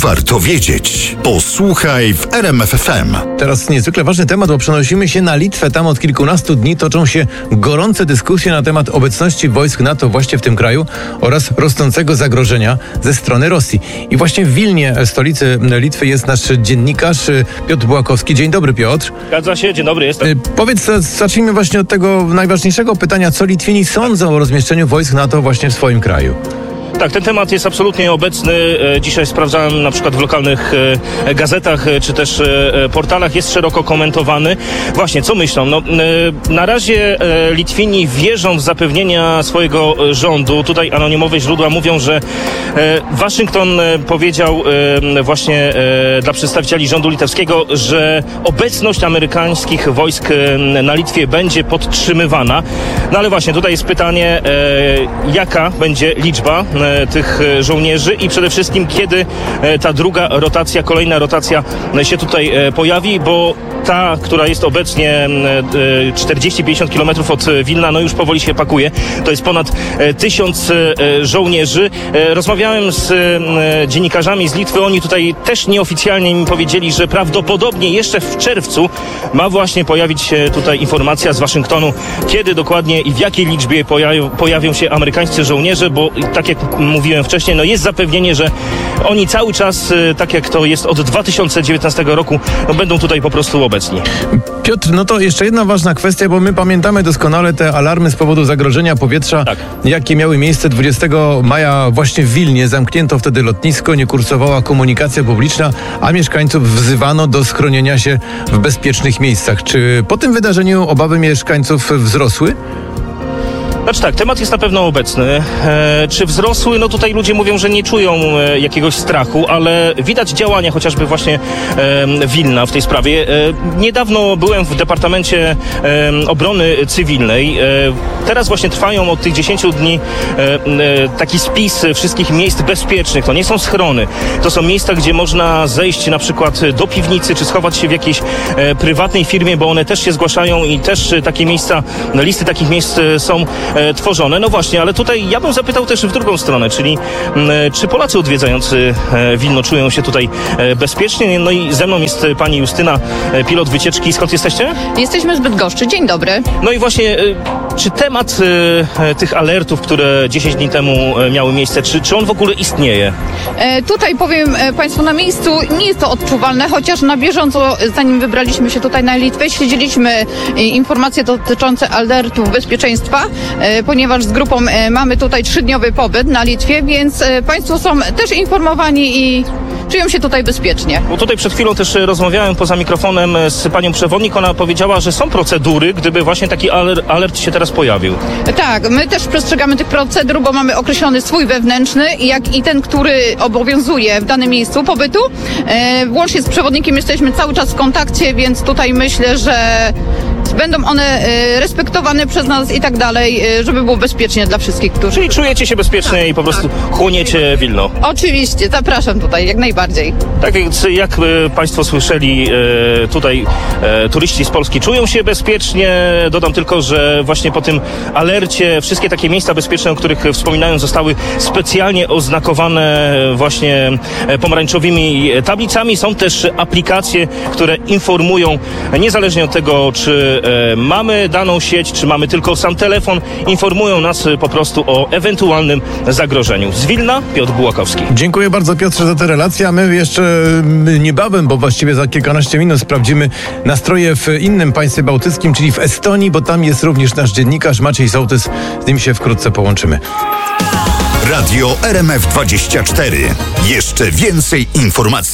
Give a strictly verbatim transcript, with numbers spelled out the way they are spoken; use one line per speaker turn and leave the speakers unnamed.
warto wiedzieć. Posłuchaj w R M F F M.
Teraz niezwykle ważny temat, bo przenosimy się na Litwę. Tam od kilkunastu dni toczą się gorące dyskusje na temat obecności wojsk NATO właśnie w tym kraju oraz rosnącego zagrożenia ze strony Rosji. I właśnie w Wilnie, stolicy Litwy, jest nasz dziennikarz Piotr Bułakowski. Dzień dobry, Piotr.
Zgadza się, dzień dobry, jestem.
Powiedz, zacznijmy właśnie od tego najważniejszego pytania. Co Litwini sądzą o rozmieszczeniu wojsk NATO właśnie w swoim kraju?
Tak, ten temat jest absolutnie obecny. Dzisiaj sprawdzałem na przykład w lokalnych gazetach czy też portalach, jest szeroko komentowany. Właśnie, co myślą? No, na razie Litwini wierzą w zapewnienia swojego rządu. Tutaj anonimowe źródła mówią, że Waszyngton powiedział właśnie dla przedstawicieli rządu litewskiego, że obecność amerykańskich wojsk na Litwie będzie podtrzymywana. No ale właśnie, tutaj jest pytanie, jaka będzie liczba tych żołnierzy i przede wszystkim kiedy ta druga rotacja, kolejna rotacja się tutaj pojawi, bo ta, która jest obecnie czterdzieści pięćdziesiąt kilometrów od Wilna, no już powoli się pakuje. To jest ponad tysiąc żołnierzy. Rozmawiałem z dziennikarzami z Litwy. Oni tutaj też nieoficjalnie mi powiedzieli, że prawdopodobnie jeszcze w czerwcu ma właśnie pojawić się tutaj informacja z Waszyngtonu, kiedy dokładnie i w jakiej liczbie pojawią, pojawią się amerykańscy żołnierze, bo tak jak mówiłem wcześniej, no jest zapewnienie, że oni cały czas, tak jak to jest od dwa tysiące dziewiętnastego roku, no będą tutaj po prostu obecni.
Piotr, no to jeszcze jedna ważna kwestia, bo my pamiętamy doskonale te alarmy z powodu zagrożenia powietrza, tak, jakie miały miejsce dwudziestego maja właśnie w Wilnie. Zamknięto wtedy lotnisko, nie kursowała komunikacja publiczna, a mieszkańców wzywano do schronienia się w bezpiecznych miejscach. Czy po tym wydarzeniu obawy mieszkańców wzrosły?
Znaczy tak, temat jest na pewno obecny. E, czy wzrosły? No tutaj ludzie mówią, że nie czują e, jakiegoś strachu, ale widać działania chociażby właśnie e, Wilna w tej sprawie. E, niedawno byłem w Departamencie e, Obrony Cywilnej. E, teraz właśnie trwają od tych dziesięciu dni e, e, taki spis wszystkich miejsc bezpiecznych. To nie są schrony. To są miejsca, gdzie można zejść na przykład do piwnicy, czy schować się w jakiejś e, prywatnej firmie, bo one też się zgłaszają i też takie miejsca, listy takich miejsc są tworzone. No właśnie, ale tutaj ja bym zapytał też w drugą stronę, czyli m, czy Polacy odwiedzający e, Wilno czują się tutaj e, bezpiecznie? No i ze mną jest pani Justyna, e, pilot wycieczki. Skąd jesteście?
Jesteśmy z Bydgoszczy. Dzień dobry.
No i właśnie, e, czy temat e, tych alertów, które dziesięć dni temu e, miały miejsce, czy, czy on w ogóle istnieje?
E, tutaj powiem e, Państwu na miejscu, nie jest to odczuwalne, chociaż na bieżąco, zanim wybraliśmy się tutaj na Litwę, śledziliśmy e, informacje dotyczące alertów bezpieczeństwa, e, ponieważ z grupą e, mamy tutaj trzydniowy pobyt na Litwie, więc e, Państwo są też informowani i czują się tutaj bezpiecznie.
Bo tutaj przed chwilą też rozmawiałem poza mikrofonem z panią przewodnik. Ona powiedziała, że są procedury, gdyby właśnie taki aler- alert się teraz pojawił.
Tak, my też przestrzegamy tych procedur, bo mamy określony swój wewnętrzny, jak i ten, który obowiązuje w danym miejscu pobytu. E, łącznie z przewodnikiem jesteśmy cały czas w kontakcie, więc tutaj myślę, że będą one e, respektowane przez nas i tak dalej, e, żeby było bezpiecznie dla wszystkich, którzy...
Czyli czujecie się bezpiecznie tak, i po prostu tak. chłoniecie Wilno.
Oczywiście, zapraszam tutaj, jak najbardziej.
Tak więc jak e, Państwo słyszeli, e, tutaj e, turyści z Polski czują się bezpiecznie. Dodam tylko, że właśnie po tym alercie wszystkie takie miejsca bezpieczne, o których wspominałem, zostały specjalnie oznakowane właśnie pomarańczowymi tablicami. Są też aplikacje, które informują, niezależnie od tego, czy e, mamy daną sieć, czy mamy tylko sam telefon, informują nas po prostu o ewentualnym zagrożeniu. Z Wilna, Piotr Bułakowski.
Dziękuję bardzo, Piotrze, za tę relację. A my jeszcze niebawem, bo właściwie za kilkanaście minut sprawdzimy nastroje w innym państwie bałtyckim, czyli w Estonii, bo tam jest również nasz dziennikarz Maciej Sołtys. Z nim się wkrótce połączymy.
Radio R M F dwadzieścia cztery. Jeszcze więcej informacji.